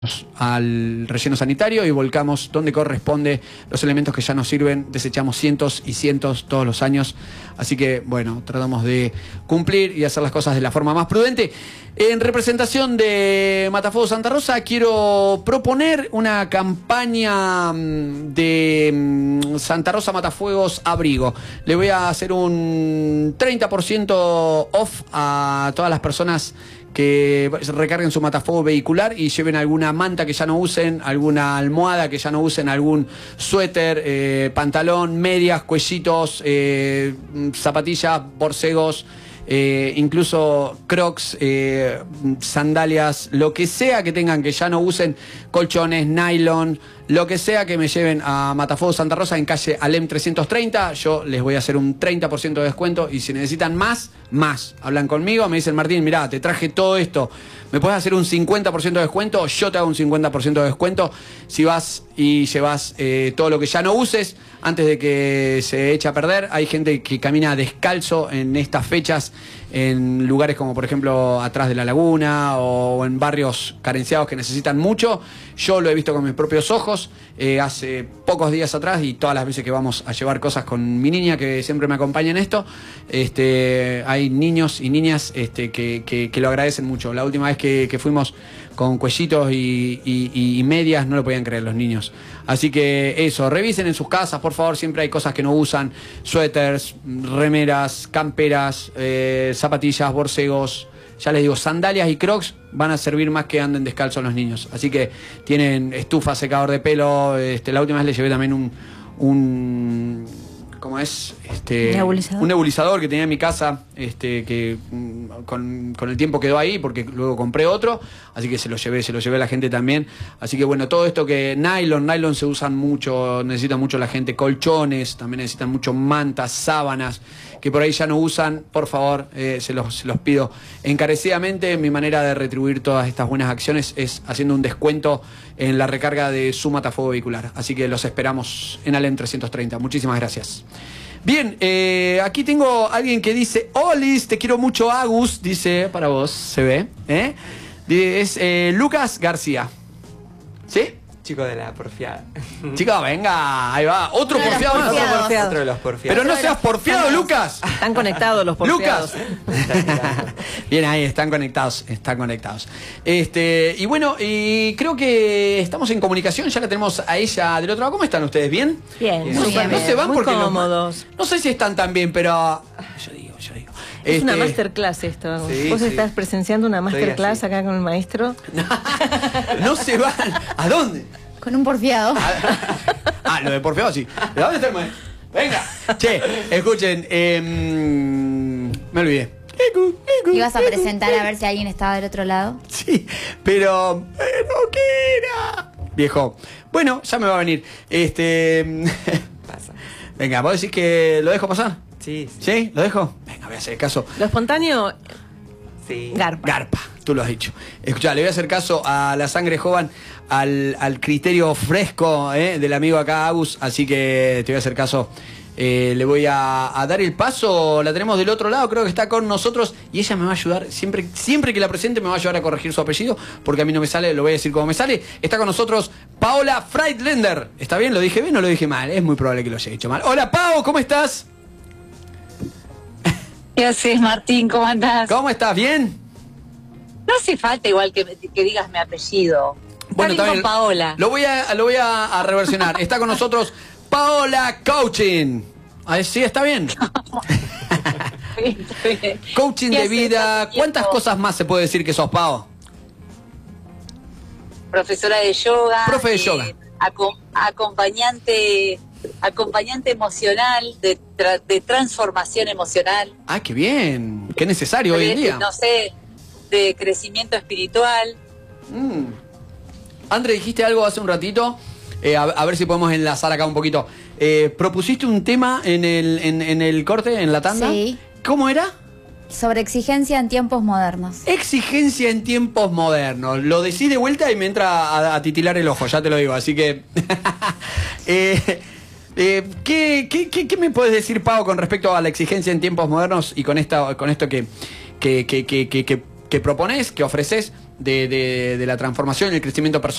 al relleno sanitario y volcamos donde corresponde los elementos que ya nos sirven. Desechamos cientos y cientos todos los años, así que bueno, tratamos de cumplir y hacer las cosas de la forma más prudente. En representación de Matafuegos Santa Rosa quiero proponer una campaña de Santa Rosa Matafuegos Abrigo. Le voy a hacer un 30% off a todas las personas que recarguen su matafuego vehicular y lleven alguna manta que ya no usen, alguna almohada que ya no usen, algún suéter, pantalón, medias, cuellitos, zapatillas, borcegos, incluso crocs, sandalias, lo que sea que tengan que ya no usen, colchones, nylon, lo que sea, que me lleven a Matafuegos Santa Rosa en calle Alem 330. Yo les voy a hacer un 30% de descuento y si necesitan más, hablan conmigo, me dicen: Martín, mirá, te traje todo esto, ¿me puedes hacer un 50% de descuento? Yo te hago un 50% de descuento si vas y llevas todo lo que ya no uses antes de que se eche a perder. Hay gente que camina descalzo en estas fechas en lugares como por ejemplo atrás de la laguna o en barrios carenciados que necesitan mucho. Yo lo he visto con mis propios ojos hace pocos días atrás, y todas las veces que vamos a llevar cosas con mi niña, que siempre me acompaña en esto, hay niños y niñas que lo agradecen mucho. La última vez que fuimos con cuellitos y medias, no lo podían creer los niños. Así que eso, revisen en sus casas, por favor. Siempre hay cosas que no usan: suéteres, remeras, camperas, zapatillas, borcegos, ya les digo, sandalias y crocs van a servir más que anden descalzos los niños. Así que tienen estufa, secador de pelo. La última vez le llevé también ¿cómo es? ¿Nebulizador? Un nebulizador que tenía en mi casa, que con el tiempo quedó ahí porque luego compré otro, así que se lo llevé a la gente también. Así que bueno, todo esto que nylon se usan mucho, necesita mucho la gente, colchones, también necesitan mucho, mantas, sábanas, que por ahí ya no usan. Por favor, se los pido encarecidamente. Mi manera de retribuir todas estas buenas acciones es haciendo un descuento en la recarga de su matafuego vehicular. Así que los esperamos en Alem 330. Muchísimas gracias. Bien, aquí tengo a alguien que dice: Olis, te quiero mucho, Agus. Dice, para vos, se ve, es Lucas García. ¿Sí? Chico de la porfiada. Chico, venga, ahí va. Otro porfiado más. Otro de los porfiados. Pero no seas porfiado, Lucas. Están conectados los porfiados. Lucas. Bien, ahí están conectados, y bueno, y creo que estamos en comunicación, ya la tenemos a ella del otro lado. ¿Cómo están ustedes? ¿Bien? Bien, No se van muy porque cómodos. no sé si están tan bien, pero yo digo. Es una masterclass esto. Sí, Vos sí. estás presenciando una masterclass acá con el maestro. No se van. ¿A dónde? Con un porfiado. Lo de porfiado sí. ¿De dónde está el maestro? Venga. Che, escuchen, me olvidé. Ibas a presentar a ver si alguien estaba del otro lado. Sí, pero no quiera. Viejo. Bueno, ya me va a venir. Pasa. Venga, ¿vos decís que lo dejo pasar? Sí. ¿Sí? ¿Lo dejo? Venga, voy a hacer caso. Lo espontáneo, Sí. garpa. Tú lo has dicho. Escuchá, le voy a hacer caso a la sangre joven, al criterio fresco del amigo acá, Agus. Así que te voy a hacer caso. Le voy a dar el paso. La tenemos del otro lado, creo que está con nosotros, y ella me va a ayudar, siempre que la presente me va a ayudar a corregir su apellido, porque a mí no me sale, lo voy a decir como me sale. Está con nosotros Paola Freidländer. ¿Está bien? ¿Lo dije bien o lo dije mal? Es muy probable que lo haya dicho mal. Hola, Pao, ¿cómo estás? ¿Qué haces, Martín? ¿Cómo andás? ¿Cómo estás? ¿Bien? No hace falta igual que digas mi apellido. Bueno, Está bien con Paola. Lo voy a reversionar. Está con nosotros Paola Coaching. ¿Sí? ¿Está bien? Coaching de vida. ¿Cuántas cosas más se puede decir que sos, Pao? Profesora de yoga. Profe de yoga. Acompañante emocional, de transformación emocional. Ah, qué bien. Qué necesario hoy en día. No sé, de crecimiento espiritual. André, dijiste algo hace un ratito. A ver si podemos enlazar acá un poquito. Propusiste un tema en el corte, en la tanda. Sí. ¿Cómo era? Sobre exigencia en tiempos modernos. Exigencia en tiempos modernos. Lo decís de vuelta y me entra a titilar el ojo, ya te lo digo. Así que... ¿qué me puedes decir, Pau, con respecto a la exigencia en tiempos modernos y con esto que proponés, que ofreces de la transformación y el crecimiento personal.